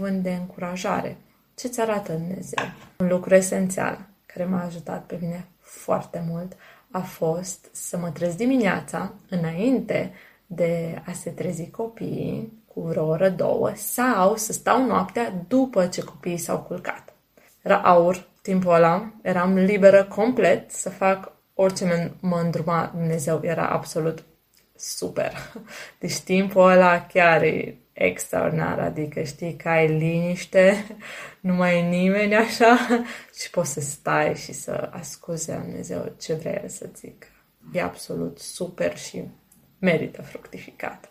cuvânt de încurajare. Ce ți arată Dumnezeu? Un lucru esențial care m-a ajutat pe mine foarte mult a fost să mă trezesc dimineața înainte de a se trezi copiii cu vreo oră, două, sau să stau noaptea după ce copiii s-au culcat. Era aur timpul ăla, eram liberă complet să fac orice mă îndruma Dumnezeu, era absolut super. Deci timpul ăla chiar e extraordinar, adică știi că ai liniște, nu mai e nimeni așa și poți să stai și să asculți de Dumnezeu ce vrea El să zică. E absolut super și merită fructificat.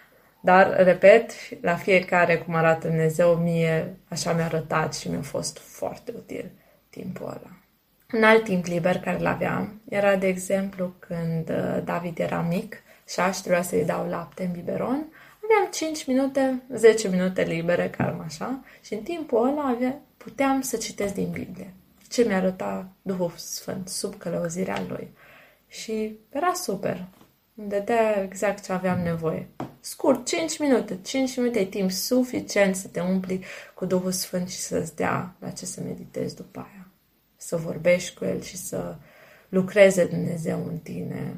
Dar, repet, la fiecare cum arată Dumnezeu, mie așa mi-a arătat și mi-a fost foarte util timpul ăla. Un alt timp liber care l-aveam era, de exemplu, când David era mic și trebuia să-i dau lapte în biberon, aveam 5 minute, 10 minute libere, cam așa, și în timpul ăla puteam să citesc din Biblie. Ce mi-a arătat Duhul Sfânt sub călăuzirea Lui. Și era super. Îmi dădea exact ce aveam nevoie. Scurt, 5 minute. 5 minute e timp suficient să te umpli cu Duhul Sfânt și să-ți dea la ce să meditezi după aia. Să vorbești cu El și să lucreze Dumnezeu în tine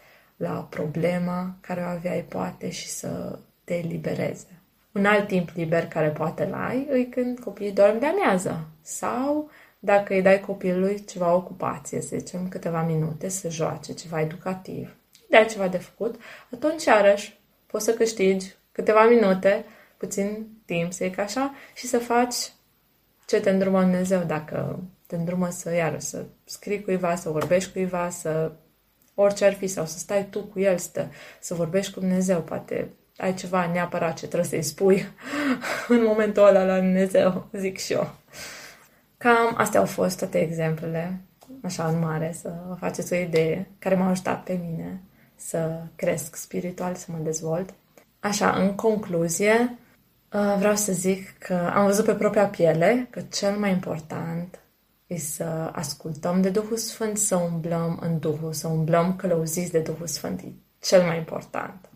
la problema care o aveai poate și să te elibereze. Un alt timp liber care poate l-ai e când copiii dorm de amiază sau dacă îi dai copilului ceva ocupație, să zicem câteva minute, să joace ceva educativ, îi dai ceva de făcut, atunci iarăși poți să câștigi câteva minute, puțin timp, să zic așa, și să faci ce te îndrumă Dumnezeu, dacă te îndrumă să scrii cuiva, să vorbești cuiva, să orice ar fi, sau să stai tu cu el, să vorbești cu Dumnezeu, poate ai ceva neapărat ce trebuie să-i spui în momentul ăla la Dumnezeu, zic și eu. Cam astea au fost toate exemplele, așa în mare, să vă faceți o idee, care m-au ajutat pe mine să cresc spiritual, să mă dezvolt. Așa, în concluzie, vreau să zic că am văzut pe propria piele că cel mai important e să ascultăm de Duhul Sfânt, să umblăm în Duhul, să umblăm călăuziți de Duhul Sfânt. E cel mai important.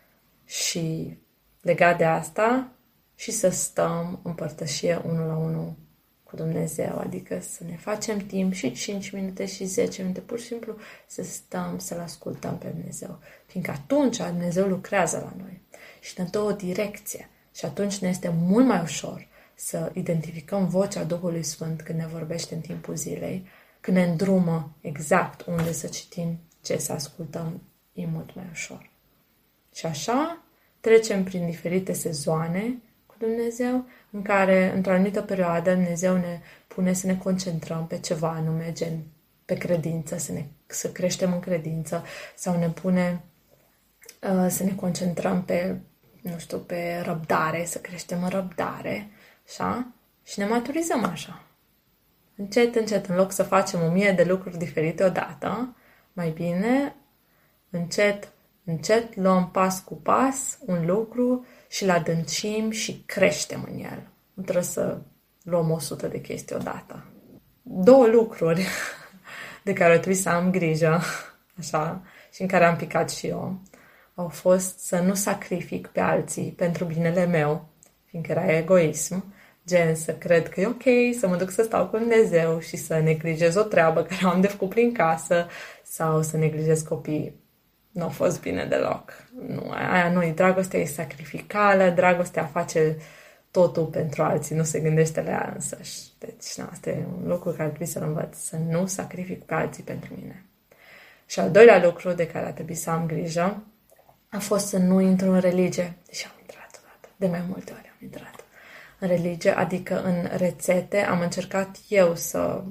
Și legat de asta, și să stăm în părtășie unul la unul cu Dumnezeu, adică să ne facem timp și 5 minute și 10 minute, pur și simplu să stăm, să-L ascultăm pe Dumnezeu. Fiindcă atunci Dumnezeu lucrează la noi și ne dă o direcție și atunci ne este mult mai ușor să identificăm vocea Duhului Sfânt când ne vorbește în timpul zilei, când ne îndrumă exact unde să citim, ce să ascultăm, e mult mai ușor. Și așa trecem prin diferite sezoane cu Dumnezeu, în care, într-o anumită perioadă, Dumnezeu ne pune să ne concentrăm pe ceva anume, gen pe credință, să creștem în credință, sau ne pune să ne concentrăm pe, pe răbdare, să creștem în răbdare, așa? Și ne maturizăm așa. Încet, încet, în loc să facem 1000 de lucruri diferite odată, mai bine, încet, încet, luăm pas cu pas un lucru și îl adâncim și creștem în el. Nu trebuie să luăm 100 de chestii odată. 2 lucruri de care ar trebui să am grijă, așa, și în care am picat și eu, au fost să nu sacrific pe alții pentru binele meu, fiindcă era egoism, gen să cred că e ok să mă duc să stau cu Dumnezeu și să neglijez o treabă care am de făcut prin casă sau să neglijez copiii. Nu a fost bine deloc. Nu, aia nu, dragostea e sacrificală, dragostea face totul pentru alții, nu se gândește la ea însăși. Deci, asta e un lucru care ar trebui să-l învăț, să nu sacrific pe alții pentru mine. Și al doilea lucru de care ar trebui să am grijă a fost să nu intru în religie. Deși am intrat odată, de mai multe ori am intrat în religie, adică în rețete. Am încercat eu să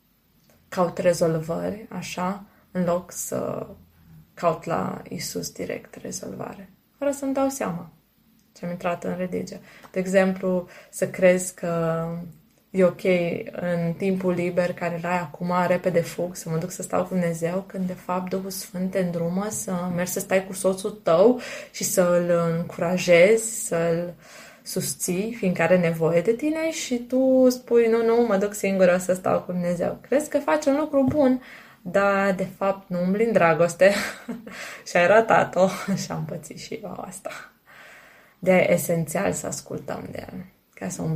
caut rezolvări, așa, în loc să caut la Iisus direct rezolvare, fără să-mi dau seama ce am intrat în religie. De exemplu, să crezi că e ok în timpul liber care l-ai acum, repede fug, să mă duc să stau cu Dumnezeu, când de fapt Duhul Sfânt te îndrumă să mergi să stai cu soțul tău și să-l încurajezi, să-l susții, fiindcă are nevoie de tine și tu spui, nu, mă duc singură să stau cu Dumnezeu. Crezi că faci un lucru bun, dar de fapt nu umbli în dragoste și ai ratat-o și am pățit și eu asta. De esențial să ascultăm de El, ca să